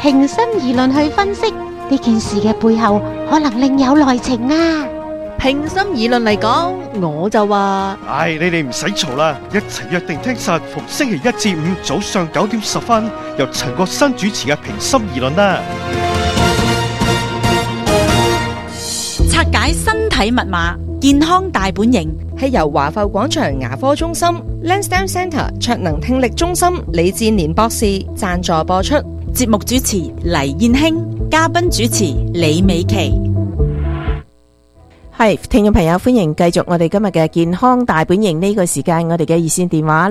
平心而論去分析呢件事嘅背後，可能另有內情啊！ 平心而論嚟講，我就話， 你哋唔使嘈啦，一齊約定聽實逢星期一至五早上9:10，由陳國新主持嘅平心而論啦。 拆解身體密碼，健康大本營， 係由華埠廣場牙科中心、Lansdowne Centre 卓能聽力中心李志年博士贊助播出。 節目主持黎燕卿，嘉賓主持李美琪。 係聽眾朋友，歡迎繼續我哋今日嘅健康大本營。呢個時間我哋嘅熱線電話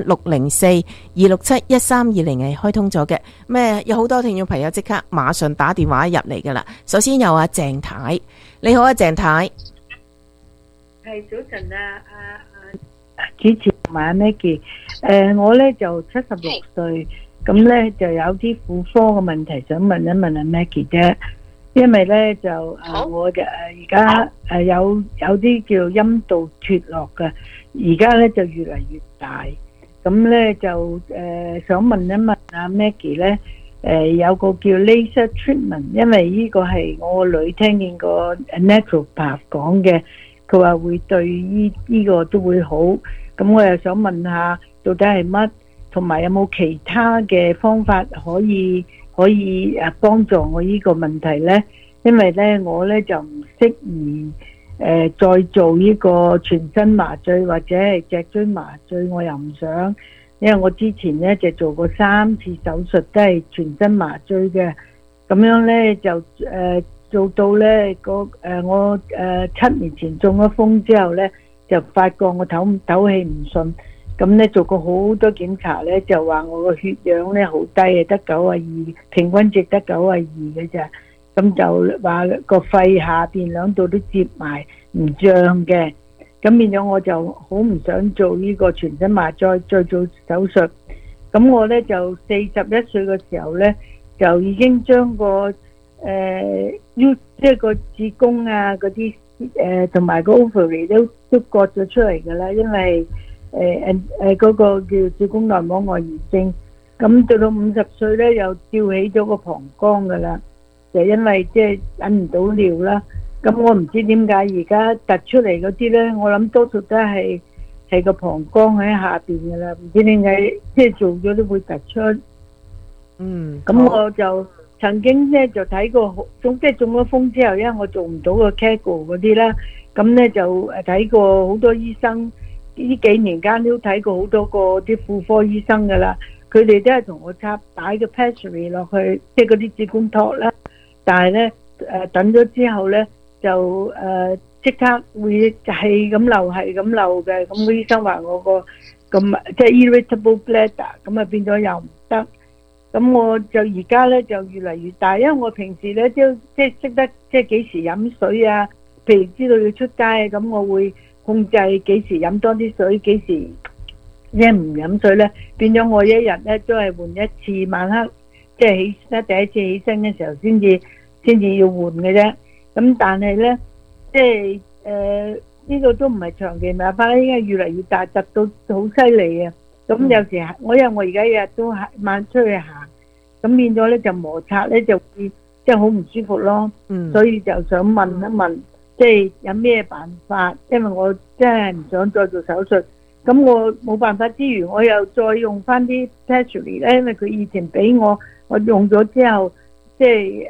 604-267-1320係開通咗嘅。有好多聽眾朋友即刻馬上打電話入嚟噶啦。首先有阿鄭太，你好啊，鄭太。 係早晨啊，主持同埋阿 Maggie， 我呢就76歲，咁呢就有啲婦科嘅問題想問一問阿 Maggie 啫。因為呢就我嘅而家有啲叫陰道脫落嘅，而家呢就越嚟越大，咁呢就想問一問阿 Maggie 呢，有個叫 laser treatment， 因為呢個係我個女聽見個 naturopath 講嘅，佢話會對呢個都會好，咁我又想問下到底係乜，同埋有冇其他嘅方法可以幫助我呢個問題呢？因為呢我呢就唔適宜再做呢個全身麻醉或者係脊椎麻醉，我又唔想，因為我之前呢就做過3次手術都係全身麻醉嘅，咁樣呢就做到呢我7年前中咗風之後呢，就發覺我唞氣唔順，咁呢做過好多檢查呢，就話我個血氧呢好低啊，得92，平均值得92嘅咋，咁就話個肺下邊兩度都接埋唔脹嘅，咁變咗我就好唔想做呢個全身麻醉再做手術，咁我呢就41歲嘅時候呢，就已經將個即係個子宮啊嗰啲同埋個 ovary 都割咗出嚟噶啦，因為嗰個叫子宮內膜外移症，咁到50歲呢，又吊起咗個膀胱噶啦，就因為即係忍唔到尿啦，咁我唔知點解而家突出嚟嗰啲呢，我諗多數都係個膀胱喺下邊噶啦，唔知點解即係做咗都會突出。咁我就曾經呢就睇過即係中咗風之後，因為我做唔到個 Kegel 嗰啲啦，咁呢就睇過好多醫生，呢幾年間都睇過好多個啲婦科醫生噶啦，佢哋都係同我擺個 pessary 落去，即係嗰啲子宮托啦，但係呢等咗之後呢，就即刻會係咁漏嘅，咁個醫生話我個咁即係 irritable bladder， 咁啊變咗又唔得。咁我就而家呢就越嚟越大，因為我平時呢都即係識得即係幾時飲水啊，譬如知道要出街，咁我會控制幾時飲多啲水，幾時即係唔飲水呢，變咗我一日呢都係換一次，晚黑即係第一次起身嘅時候先至要換嘅啫。咁但係呢，即係呢個都唔係長期麻煩，因為越嚟越大，突到好犀利啊！咁有時因為我而家日日都晚出去行，咁變咗咧就摩擦咧就會即係好唔舒服咯。所以就想問一問，即係有咩辦法？因為我真係唔想再做手術，咁我冇辦法之餘，我又再用翻啲 pessary 咧，因為佢以前俾我用咗之後，即係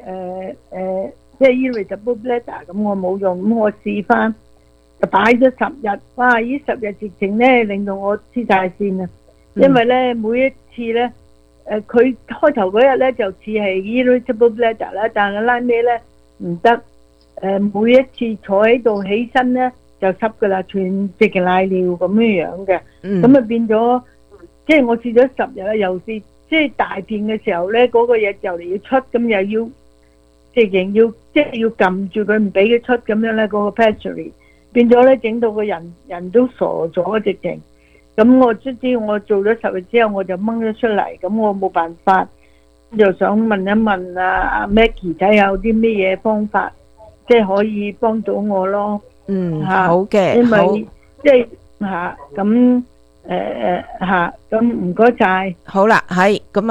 irritable bladder， 咁我冇用，咁我試翻就擺咗10日，哇！呢10日直情咧令到我黐晒線啊！因為咧每一次咧，佢開頭嗰日咧就似係 irritable bladder 啦，但係拉尾咧唔得，每一次坐喺度起身咧就濕噶啦，直情瀨尿咁樣嘅，咁啊變咗，即係我試咗10日啦，又試即係大便嘅時候咧，嗰個嘢就嚟要出，咁又要直情要即係要撳住佢唔俾佢出咁樣咧，嗰個 pessary 變咗咧整到個人都傻咗直情。咁我卒之我做咗10日之後我就掹咗出嚟，咁我冇辦法，就想問一問阿 Maggie 睇下有啲咩嘢方法，即係可以幫到我咯。 好嘅， 因為即係咁唔該晒。 好啦，係咁。